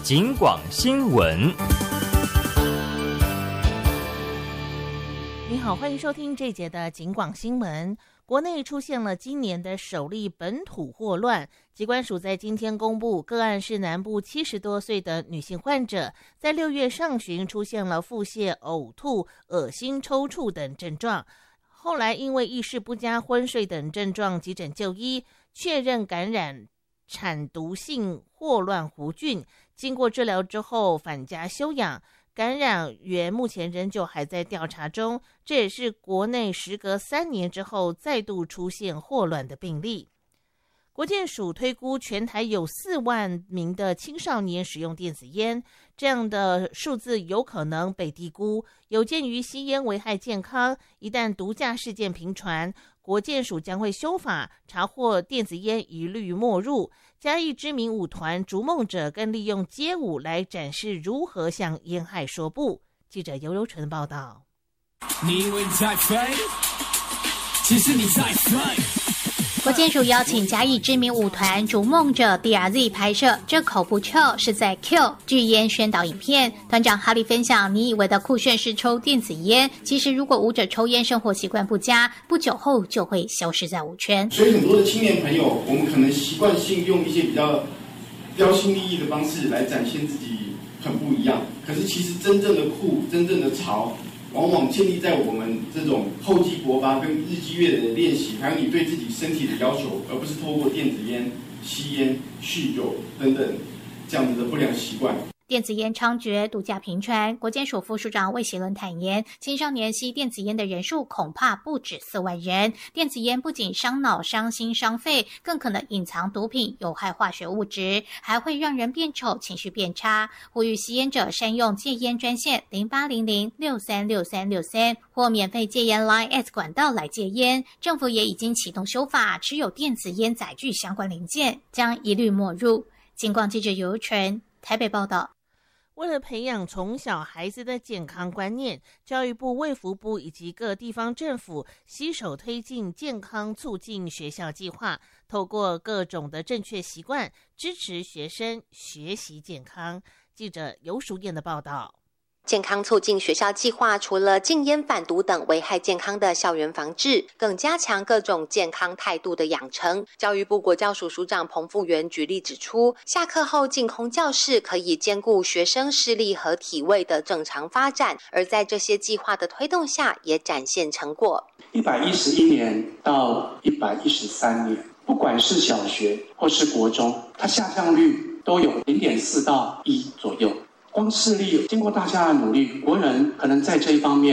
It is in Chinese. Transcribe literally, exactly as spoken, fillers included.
警广新闻。 你好，欢迎收听这节的警广新闻。国内出现了今年的首例本土霍乱，疾管署在今天公布，个案是南部七十多岁的女性患者，在六月上旬出现了腹泻、呕吐、恶心、抽搐等症状，后来因为意识不佳、昏睡等症状急诊就医，确认感染产毒性霍乱弧菌，经过治疗之后返家休养。感染源目前仍旧还在调查中，这也是国内时隔三年之后再度出现霍乱的病例。国健署推估全台有四万名的青少年使用电子烟，这样的数字有可能被低估。有鉴于吸烟危害健康，一旦毒驾事件频传，国健署将会修法，查获电子烟一律没入。嘉义知名舞团逐梦者更利用街舞来展示如何向烟害说不。记者尤柔纯报道。 你以为你在飞，其实你在飞。 国健署邀请嘉义知名舞团逐梦者 D R Z 拍摄这口不臭是在 Q 拒烟宣导影片。团长哈利分享，你以为的酷炫是抽电子烟，其实如果舞者抽烟生活习惯不佳，不久后就会消失在舞圈。 所以很多的青年朋友，我们可能习惯性用一些比较标新立异的方式来展现自己很不一样，可是其实真正的酷，真正的潮，往往建立在我们这种厚积薄发跟日积月累的练习，还有你对自己身体的要求，而不是透过电子烟、吸烟、酗酒等等这样子的不良习惯。 电子烟猖獗，毒驾频传。国健署副署长魏喜伦坦言，青少年吸电子烟的人数恐怕不止四万人。电子烟不仅伤脑、伤心、伤肺，更可能隐藏毒品、有害化学物质，还会让人变丑、情绪变差。呼吁吸烟者善用戒烟专线零八零零六三六三六三或免费戒烟 Line at 管道来戒烟。政府也已经启动修法，持有电子烟载具相关零件将一律没入。警广记者尤柔纯台北报道。 为了培养从小孩子的健康观念，教育部、卫福部以及各地方政府携手推进健康促进学校计划，透过各种的正确习惯，支持学生学习健康。记者尤淑燕的报道。 健康促进学校计划除了禁烟反毒等危害健康的校园防治，更加强各种健康态度的养成。教育部国教署署长彭富源举例指出，下课后净空教室可以兼顾学生视力和体位的正常发展，而在这些计划的推动下，也展现成果。 一百一十一年到一百一十三年，不管是小学或是国中，它下降率都有零点四到一左右。光视力经过大家的努力，国人可能在这一方面